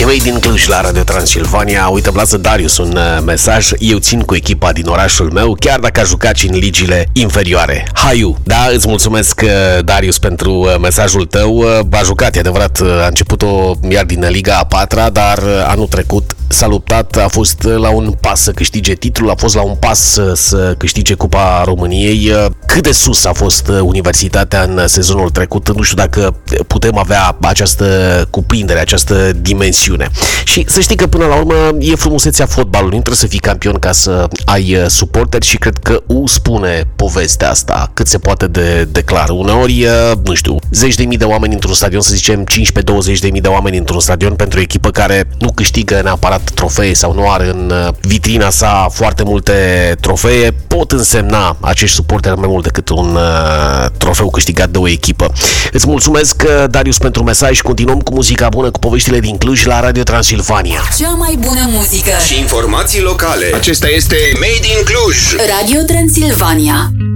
Made in Cluj la Radio Transilvania. Uite, lasă Darius un mesaj. Eu țin cu echipa din orașul meu, chiar dacă a jucat și în ligile inferioare. Haiu! Da, îți mulțumesc, Darius, pentru mesajul tău. A jucat, e adevărat, a început-o iar din Liga a 4-a, dar anul trecut s-a luptat, a fost la un pas să câștige titlul, a fost la un pas să câștige Cupa României. Cât de sus a fost Universitatea în sezonul trecut, nu știu dacă putem avea această cuprindere, această dimensiune. Și să știi că până la urmă e frumusețea fotbalului, nu trebuie să fii campion ca să ai suporteri și cred că spune povestea asta cât se poate de clar. Uneori, nu știu, zeci de mii de oameni într-un stadion, să zicem 15-20 de mii de oameni într-un stadion pentru o echipă care nu câștigă neapărat trofee sau nu are în vitrina sa foarte multe trofee, pot însemna acești suporteri mai mult decât un trofeu câștigat de o echipă. Îți mulțumesc, Darius, pentru mesaj și continuăm cu muzica bună, cu poveștile din Cluj la Radio Transilvania. Cea mai bună muzică și informații locale. Acesta este Made in Cluj. Radio Transilvania.